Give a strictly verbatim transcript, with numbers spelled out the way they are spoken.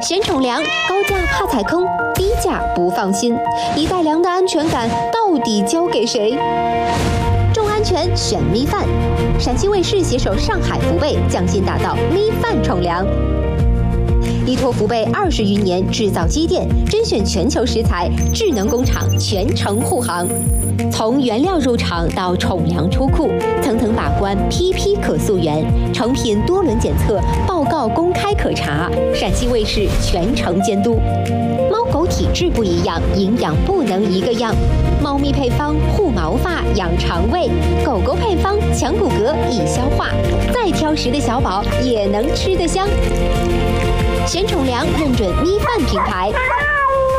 选宠粮，高价怕踩坑，低价不放心，一袋粮的安全感到底交给谁？重安全选咪饭，陕西卫视携手上海福贝匠心打造咪饭宠粮。依托福贝二十余年制造积淀，甄选全球食材，智能工厂全程护航。从原料入场到宠粮出库，层层把关，批批可溯源，成品多轮检测，报告公开可查，陕西卫视全程监督。猫狗体质不一样，营养不能一个样。猫咪配方护毛发、养肠胃，狗狗配方强骨骼、易消化。再挑食的小宝也能吃得香。选宠粮认准咪饭品牌。